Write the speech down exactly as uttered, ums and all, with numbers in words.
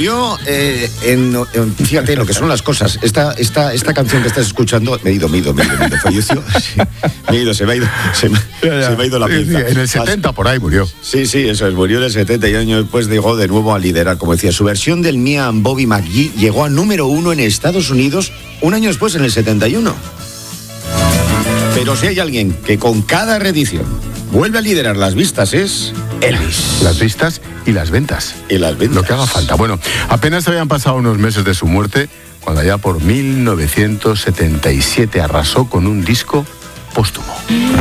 murió eh, en, en, fíjate lo que son las cosas. Esta, esta, esta canción que estás escuchando, me he ido, me he ido, me he ido, me he ido, falleció. Sí, me he ido, se me ha ido, se me, ya, ya. Se me ha ido la pinza. Sí, sí, en el setenta por ahí murió. Sí, sí, eso es, murió en el setenta y años después llegó de nuevo a liderar, como decía. Su versión del Me and Bobby McGee llegó a número uno en Estados Unidos un año después, en el setenta y uno. Pero si hay alguien que con cada reedición vuelve a liderar las vistas es Elvis. Las vistas y las ventas. Y las ventas. Lo que haga falta. Bueno, apenas habían pasado unos meses de su muerte cuando allá por mil novecientos setenta y siete arrasó con un disco póstumo.